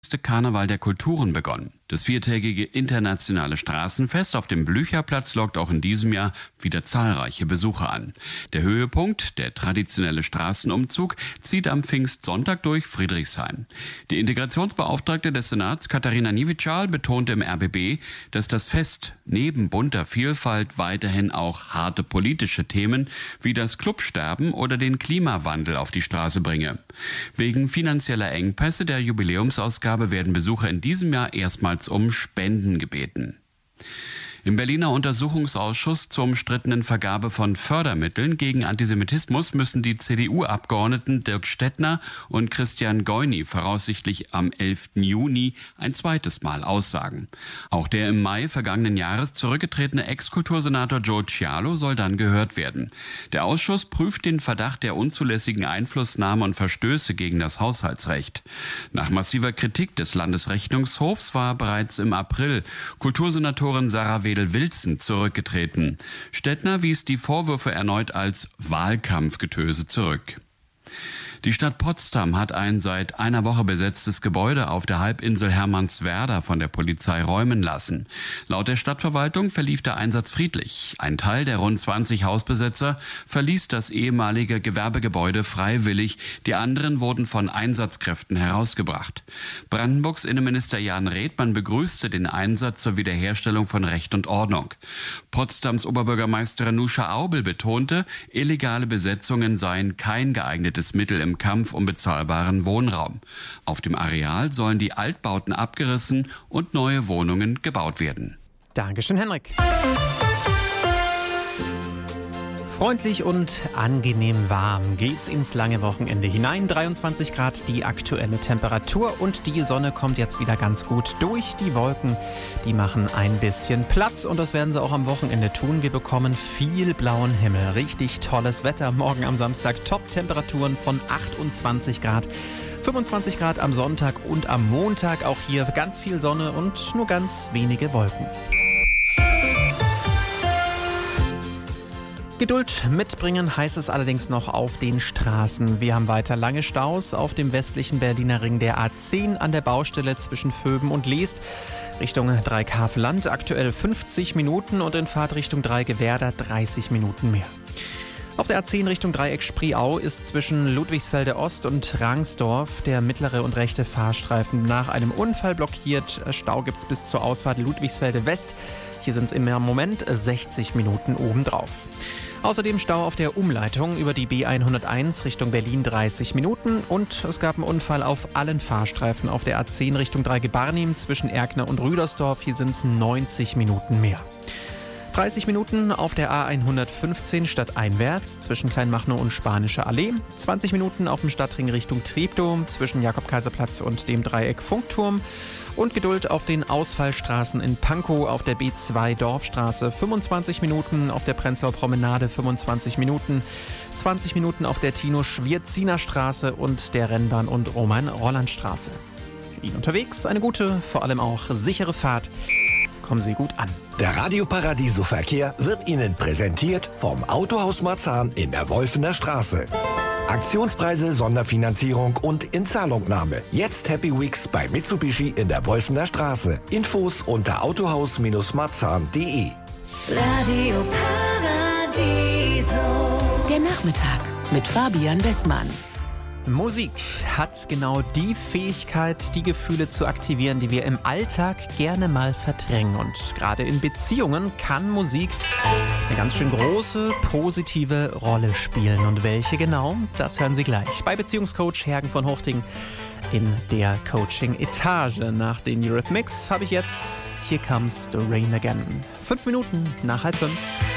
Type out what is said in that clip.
Karneval der Kulturen begonnen. Das viertägige internationale Straßenfest auf dem Blücherplatz lockt auch in diesem Jahr wieder zahlreiche Besucher an. Der Höhepunkt, der traditionelle Straßenumzug, zieht am Pfingstsonntag durch Friedrichshain. Die Integrationsbeauftragte des Senats, Katharina Niewiczal, betonte im RBB, dass das Fest neben bunter Vielfalt weiterhin auch harte politische Themen wie das Clubsterben oder den Klimawandel auf die Straße bringe. Wegen finanzieller Engpässe der Jubiläumsausgabe werden Besucher in diesem Jahr erstmals um Spenden gebeten. Im Berliner Untersuchungsausschuss zur umstrittenen Vergabe von Fördermitteln gegen Antisemitismus müssen die CDU-Abgeordneten Dirk Stettner und Christian Goyni voraussichtlich am 11. Juni ein zweites Mal aussagen. Auch der im Mai vergangenen Jahres zurückgetretene Ex-Kultursenator Joe Cialo soll dann gehört werden. Der Ausschuss prüft den Verdacht der unzulässigen Einflussnahme und Verstöße gegen das Haushaltsrecht. Nach massiver Kritik des Landesrechnungshofs war bereits im April Kultursenatorin Sarah Wedel-Wilson zurückgetreten. Stettner wies die Vorwürfe erneut als Wahlkampfgetöse zurück. Die Stadt Potsdam hat ein seit einer Woche besetztes Gebäude auf der Halbinsel Hermannswerder von der Polizei räumen lassen. Laut der Stadtverwaltung verlief der Einsatz friedlich. Ein Teil der rund 20 Hausbesetzer verließ das ehemalige Gewerbegebäude freiwillig. Die anderen wurden von Einsatzkräften herausgebracht. Brandenburgs Innenminister Jan Redmann begrüßte den Einsatz zur Wiederherstellung von Recht und Ordnung. Potsdams Oberbürgermeisterin Nuscha Aubel betonte, illegale Besetzungen seien kein geeignetes Mittel im Kampf um bezahlbaren Wohnraum. Auf dem Areal sollen die Altbauten abgerissen und neue Wohnungen gebaut werden. Dankeschön, Henrik. Freundlich und angenehm warm geht's ins lange Wochenende hinein. 23 Grad die aktuelle Temperatur und die Sonne kommt jetzt wieder ganz gut durch. Die Wolken, die machen ein bisschen Platz und das werden sie auch am Wochenende tun. Wir bekommen viel blauen Himmel, richtig tolles Wetter. Morgen am Samstag Top-Temperaturen von 28 Grad. 25 Grad am Sonntag und am Montag. Auch hier ganz viel Sonne und nur ganz wenige Wolken. Geduld mitbringen heißt es allerdings noch auf den Straßen. Wir haben weiter lange Staus auf dem westlichen Berliner Ring der A10 an der Baustelle zwischen Vöben und Leest. Richtung Dreieckhavel-Land aktuell 50 Minuten und in Fahrtrichtung Dreigewerder 30 Minuten mehr. Auf der A10 Richtung Dreieck Spreeau ist zwischen Ludwigsfelde Ost und Rangsdorf der mittlere und rechte Fahrstreifen nach einem Unfall blockiert. Stau gibt's bis zur Ausfahrt Ludwigsfelde West. Hier sind es im Moment 60 Minuten obendrauf. Außerdem Stau auf der Umleitung über die B101 Richtung Berlin 30 Minuten und es gab einen Unfall auf allen Fahrstreifen auf der A10 Richtung Dreigebarnim zwischen Erkner und Rüdersdorf. Hier sind es 90 Minuten mehr. 30 Minuten auf der A115 stadteinwärts zwischen Kleinmachnow und Spanische Allee. 20 Minuten auf dem Stadtring Richtung Treptow zwischen Jakob-Kaiser-Platz und dem Dreieck Funkturm. Und Geduld auf den Ausfallstraßen in Pankow auf der B2 Dorfstraße. 25 Minuten auf der Prenzlauer Promenade, 25 Minuten. 20 Minuten auf der Tino-Schwierziner Straße und der Rennbahn- und Roman-Rolland-Straße. Für ihn unterwegs eine gute, vor allem auch sichere Fahrt. Kommen Sie gut an. Der Radio Paradiso Verkehr wird Ihnen präsentiert vom Autohaus Marzahn in der Wolfener Straße. Aktionspreise, Sonderfinanzierung und Inzahlungnahme. Jetzt Happy Weeks bei Mitsubishi in der Wolfener Straße. Infos unter autohaus-marzahn.de. Radio Paradiso. Der Nachmittag mit Fabian Westmann. Musik hat genau die Fähigkeit, die Gefühle zu aktivieren, die wir im Alltag gerne mal verdrängen. Und gerade in Beziehungen kann Musik eine ganz schön große, positive Rolle spielen. Und welche genau, das hören Sie gleich bei Beziehungscoach Hergen von Huchting in der Coaching-Etage. Nach den Eurythmics habe ich jetzt Here Comes the Rain Again. 5 Minuten nach 4:30.